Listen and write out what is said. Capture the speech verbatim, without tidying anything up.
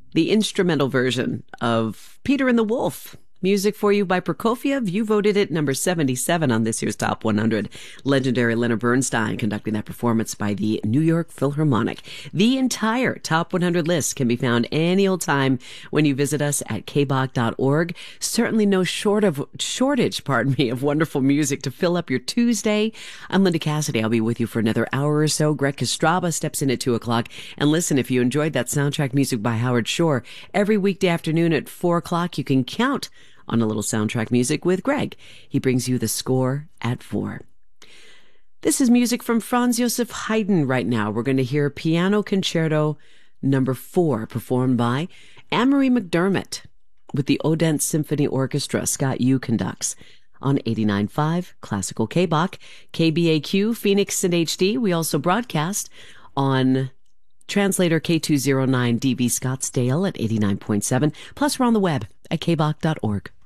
the instrumental version of Peter and the Wolf. Music for you by Prokofiev. You voted it number seventy-seven on this year's Top one hundred. Legendary Leonard Bernstein conducting that performance by the New York Philharmonic. The entire Top one hundred list can be found any old time when you visit us at k b o c dot org. Certainly no short of, shortage, pardon me, of wonderful music to fill up your Tuesday. I'm Linda Cassidy. I'll be with you for another hour or so. Greg Kostraba steps in at two o'clock. And listen, if you enjoyed that soundtrack music by Howard Shore, every weekday afternoon at four o'clock, you can count on a little soundtrack music with Greg. He brings you the score at four. This is music from Franz Joseph Haydn right now. We're going to hear Piano Concerto number four, performed by Anne-Marie McDermott with the Odense Symphony Orchestra. Scott Yu conducts on eighty-nine point five Classical K B O C, K B A Q, Phoenix and H D. We also broadcast on translator K two oh nine D B Scottsdale at eighty-nine point seven. Plus, we're on the web at k b o c dot org.